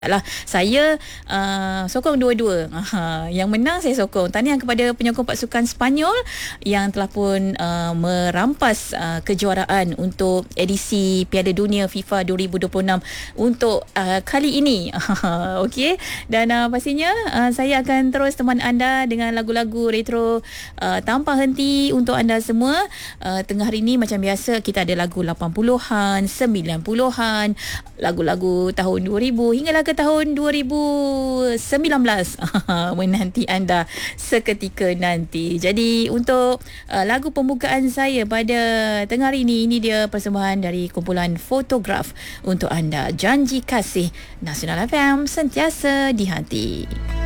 lah. Saya sokong dua-dua. Yang menang saya sokong. Tahniah kepada penyokong pasukan Sepanyol yang telah pun merampas kejuaraan untuk edisi Piala Dunia FIFA 2026 untuk kali ini. Okey. Dan pastinya saya akan terus teman anda dengan lagu-lagu retro tanpa henti untuk anda semua. Tengah hari ini macam biasa kita ada lagu 80-an, 90-an, lagu-lagu tahun 2000 hinggalah ke tahun 2019 menanti anda seketika nanti. Jadi untuk lagu pembukaan saya pada tengah hari ini dia persembahan dari kumpulan Fotograf untuk anda. Janji Kasih, Nasional FM, sentiasa di hati.